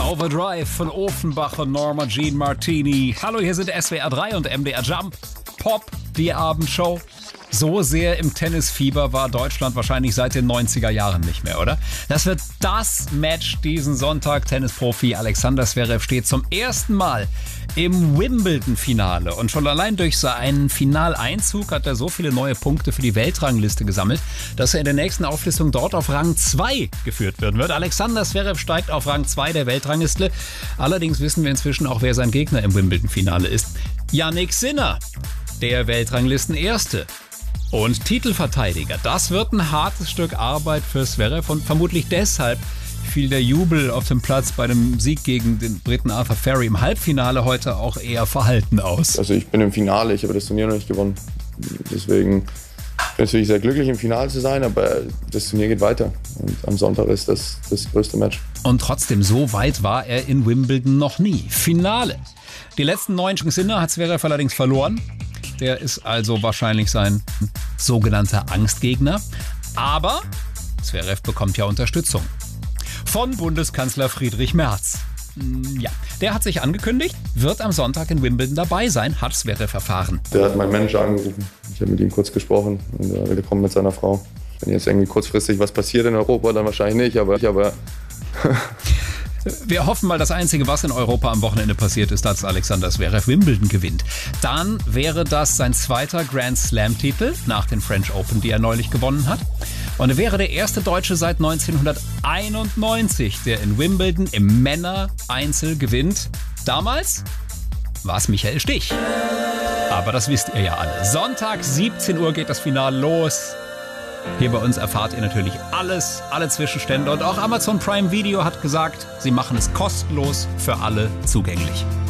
Overdrive von Offenbach und Norma Jean Martini. Hallo, hier sind SWR 3 und MDR Jump. Pop, die Abendshow. So sehr im Tennisfieber war Deutschland wahrscheinlich seit den 90er Jahren nicht mehr, oder? Das wird das Match diesen Sonntag. Tennisprofi Alexander Zverev steht zum ersten Mal im Wimbledon-Finale. Und schon allein durch seinen Finaleinzug hat er so viele neue Punkte für die Weltrangliste gesammelt, dass er in der nächsten Auflistung dort auf Rang 2 geführt werden wird. Alexander Zverev steigt auf Rang 2 der Weltrangliste. Allerdings wissen wir inzwischen auch, wer sein Gegner im Wimbledon-Finale ist. Jannik Sinner, der Weltranglisten-Erste. Und Titelverteidiger. Das wird ein hartes Stück Arbeit für Zverev und vermutlich deshalb fiel der Jubel auf dem Platz bei dem Sieg gegen den Briten Arthur Ferry im Halbfinale heute auch eher verhalten aus. Also ich bin im Finale, ich habe das Turnier noch nicht gewonnen. Deswegen bin ich natürlich sehr glücklich, im Finale zu sein, aber das Turnier geht weiter. Und am Sonntag ist das größte Match. Und trotzdem, so weit war er in Wimbledon noch nie. Finale. Die letzten 9 Sinner hat Zverev allerdings verloren. Der ist also wahrscheinlich sein sogenannter Angstgegner. Aber Zverev bekommt ja Unterstützung von Bundeskanzler Friedrich Merz. Ja, der hat sich angekündigt, wird am Sonntag in Wimbledon dabei sein, hat Zverev erfahren. Der hat meinen Manager angerufen. Ich habe mit ihm kurz gesprochen und er kommt mit seiner Frau. Wenn jetzt irgendwie kurzfristig was passiert in Europa, dann wahrscheinlich nicht, aber wir hoffen mal, das Einzige, was in Europa am Wochenende passiert ist, dass Alexander Zverev Wimbledon gewinnt. Dann wäre das sein zweiter Grand Slam-Titel nach den French Open, die er neulich gewonnen hat. Und er wäre der erste Deutsche seit 1991, der in Wimbledon im Männer-Einzel gewinnt. Damals war es Michael Stich. Aber das wisst ihr ja alle. Sonntag, 17 Uhr geht das Finale los. Hier bei uns erfahrt ihr natürlich alles, alle Zwischenstände. Und auch Amazon Prime Video hat gesagt, sie machen es kostenlos für alle zugänglich.